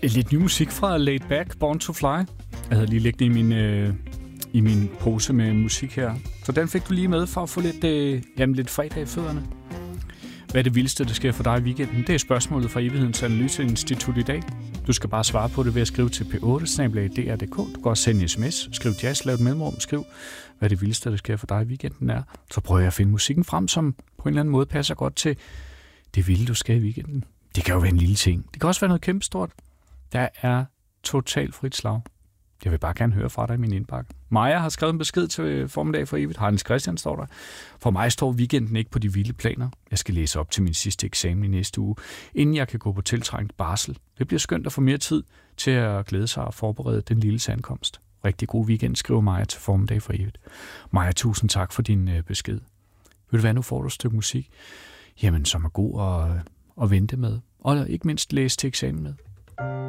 Lidt ny musik fra Laid Back, Born to Fly. Jeg havde lige liggende i min pose med musik her. Så den fik du lige med for at få lidt fredag i fødderne. Hvad er det vildeste, der sker for dig i weekenden? Det er spørgsmålet fra Evighedens Analyseinstitut i dag. Du skal bare svare på det ved at skrive til p8@dr.dk. Du kan også sende en sms, skriv jazz, lav et mellemrum, skriv, hvad det vildeste, der sker for dig i weekenden er. Så prøver jeg at finde musikken frem, som på en eller anden måde passer godt til det vilde, du skal i weekenden. Det kan jo være en lille ting. Det kan også være noget kæmpestort. Der er totalt frit slag. Jeg vil bare gerne høre fra dig i min indbakke. Maja har skrevet en besked til formiddag for evigt. Hans Christian står der. For mig står weekenden ikke på de vilde planer. Jeg skal læse op til min sidste eksamen i næste uge, inden jeg kan gå på tiltrængt barsel. Det bliver skønt at få mere tid til at glæde sig og forberede den lille ankomst. Rigtig god weekend, skriver Maja til formiddag for evigt. Maja, tusind tak for din besked. Vil du være, nu får du et stykke musik, jamen som er god at vente med. Og ikke mindst læse til eksamen med.